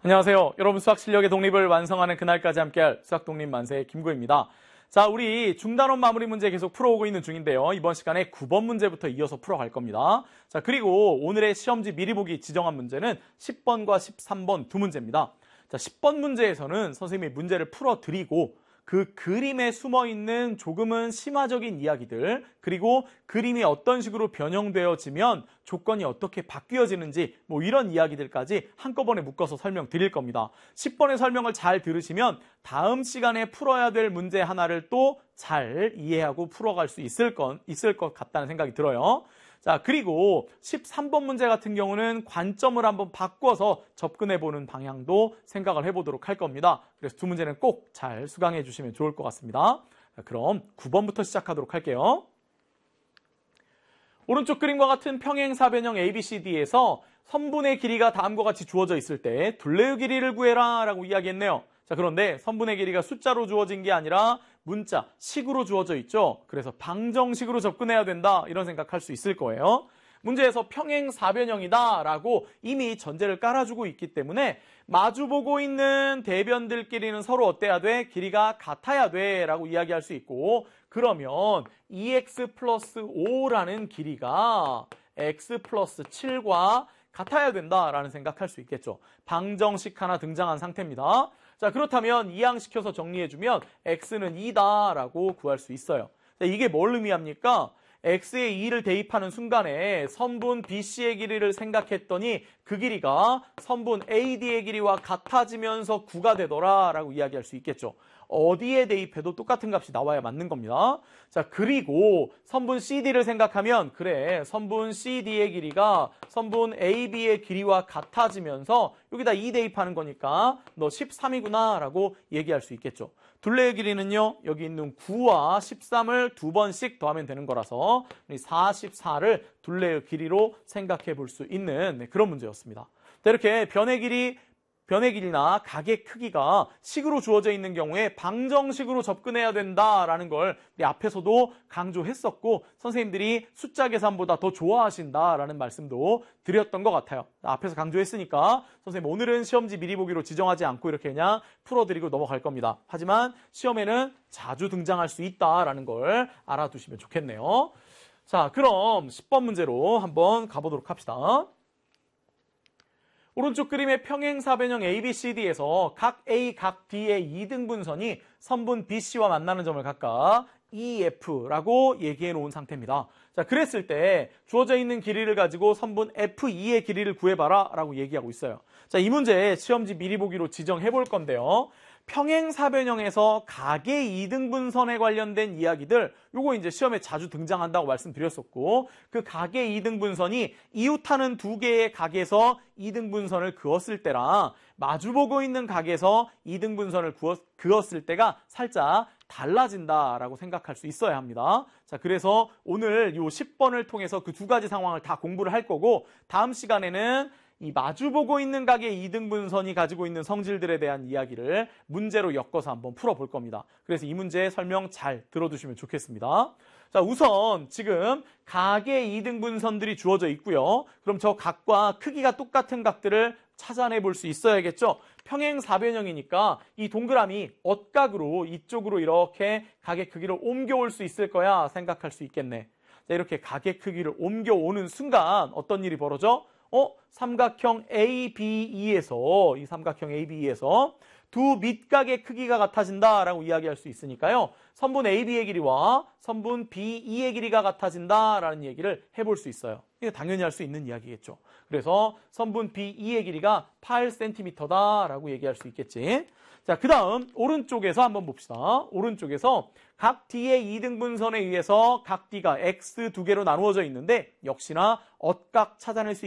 안녕하세요. 여러분 수학 실력의 독립을 완성하는 그날까지 함께할 수학 독립 만세의 김구입니다. 자, 우리 중단원 마무리 문제 계속 풀어오고 있는 중인데요. 이번 시간에 9번 문제부터 이어서 풀어갈 겁니다. 자, 그리고 오늘의 시험지 미리 보기 지정한 문제는 10번과 13번 두 문제입니다. 자, 10번 문제에서는 선생님이 문제를 풀어드리고 그 그림에 숨어있는 조금은 심화적인 이야기들, 그리고 그림이 어떤 식으로 변형되어지면 조건이 어떻게 바뀌어지는지 뭐 이런 이야기들까지 한꺼번에 묶어서 설명드릴 겁니다. 10번의 설명을 잘 들으시면 다음 시간에 풀어야 될 문제 하나를 또 잘 이해하고 풀어갈 수 있을 것 같다는 생각이 들어요. 자, 그리고 13번 문제 같은 경우는 관점을 한번 바꿔서 접근해보는 방향도 생각을 해보도록 할 겁니다. 그래서 두 문제는 꼭 잘 수강해 주시면 좋을 것 같습니다. 자, 그럼 9번부터 시작하도록 할게요. 오른쪽 그림과 같은 평행사변형 ABCD에서 선분의 길이가 다음과 같이 주어져 있을 때 둘레의 길이를 구해라 라고 이야기했네요. 자, 그런데 선분의 길이가 숫자로 주어진 게 아니라 문자, 식으로 주어져 있죠. 그래서 방정식으로 접근해야 된다 이런 생각할 수 있을 거예요. 문제에서 평행사변형이다 라고 이미 전제를 깔아주고 있기 때문에 마주보고 있는 대변들끼리는 서로 어때야 돼? 길이가 같아야 돼 라고 이야기할 수 있고, 그러면 2x 플러스 5라는 길이가 x 플러스 7과 같아야 된다라는 생각할 수 있겠죠. 방정식 하나 등장한 상태입니다. 자, 그렇다면 이항시켜서 정리해주면 x는 2다라고 구할 수 있어요. 자, 이게 뭘 의미합니까? x에 2를 대입하는 순간에 선분 BC의 길이를 생각했더니 그 길이가 선분 AD의 길이와 같아지면서 9가 되더라라고 이야기할 수 있겠죠. 어디에 대입해도 똑같은 값이 나와야 맞는 겁니다. 자, 그리고 선분 CD를 생각하면 그래, 선분 CD의 길이가 선분 AB의 길이와 같아지면서 여기다 2 대입하는 거니까 너 13이구나 라고 얘기할 수 있겠죠. 둘레의 길이는요, 여기 있는 9와 13을 두 번씩 더하면 되는 거라서 44를 둘레의 길이로 생각해 볼 수 있는 그런 문제였습니다. 자, 이렇게 변의 길이나 각의 크기가 식으로 주어져 있는 경우에 방정식으로 접근해야 된다라는 걸 앞에서도 강조했었고, 선생님들이 숫자 계산보다 더 좋아하신다라는 말씀도 드렸던 것 같아요. 앞에서 강조했으니까 선생님 오늘은 시험지 미리 보기로 지정하지 않고 이렇게 그냥 풀어드리고 넘어갈 겁니다. 하지만 시험에는 자주 등장할 수 있다라는 걸 알아두시면 좋겠네요. 자, 그럼 10번 문제로 한번 가보도록 합시다. 오른쪽 그림의 평행사변형 ABCD에서 각 A, 각 D의 2등분선이 선분 BC와 만나는 점을 각각 EF라고 얘기해 놓은 상태입니다. 자, 그랬을 때 주어져 있는 길이를 가지고 선분 F2의 길이를 구해봐라 라고 얘기하고 있어요. 자, 이 문제 시험지 미리 보기로 지정해 볼 건데요. 평행사변형에서 각의 2등분선에 관련된 이야기들, 요거 이제 시험에 자주 등장한다고 말씀드렸었고, 그 각의 2등분선이 이웃하는 두 개의 각에서 2등분선을 그었을 때랑 마주보고 있는 각에서 2등분선을 그었을 때가 살짝 달라진다라고 생각할 수 있어야 합니다. 자, 그래서 오늘 요 10번을 통해서 그 두 가지 상황을 다 공부를 할 거고, 다음 시간에는 이 마주보고 있는 각의 2등분선이 가지고 있는 성질들에 대한 이야기를 문제로 엮어서 한번 풀어볼 겁니다. 그래서 이 문제 설명 잘 들어두시면 좋겠습니다. 자, 우선 지금 각의 2등분선들이 주어져 있고요. 그럼 저 각과 크기가 똑같은 각들을 찾아내 볼 수 있어야겠죠. 평행사변형이니까 이 동그라미 엇각으로 이쪽으로 이렇게 각의 크기를 옮겨올 수 있을 거야 생각할 수 있겠네. 자, 이렇게 각의 크기를 옮겨오는 순간 어떤 일이 벌어져? 삼각형 ABE에서 이 삼각형 ABE에서 두 밑각의 크기가 같아진다라고 이야기할 수 있으니까요. 선분 AB의 길이와 선분 BE의 길이가 같아진다라는 얘기를 해볼 수 있어요. 이게 당연히 할 수 있는 이야기겠죠. 그래서 선분 BE의 길이가 8cm다라고 얘기할 수 있겠지. 자, 그 다음 오른쪽에서 한번 봅시다. 오른쪽에서 각 D의 2등분선에 의해서 각 D가 X 두 개로 나누어져 있는데 역시나 엇각 찾아낼 수